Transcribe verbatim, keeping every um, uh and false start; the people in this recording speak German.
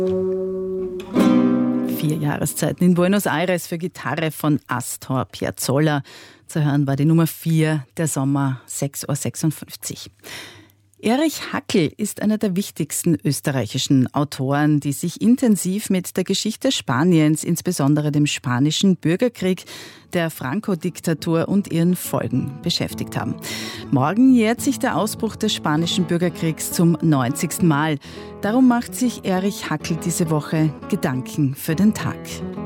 Vier Jahreszeiten in Buenos Aires für Gitarre von Astor Piazzolla. Zu hören war die Nummer vier, der Sommer, sechs Uhr sechsundfünfzig. Erich Hackel ist einer der wichtigsten österreichischen Autoren, die sich intensiv mit der Geschichte Spaniens, insbesondere dem Spanischen Bürgerkrieg, der Franco-Diktatur und ihren Folgen beschäftigt haben. Morgen jährt sich der Ausbruch des Spanischen Bürgerkriegs zum neunzigsten Mal. Darum macht sich Erich Hackel diese Woche Gedanken für den Tag.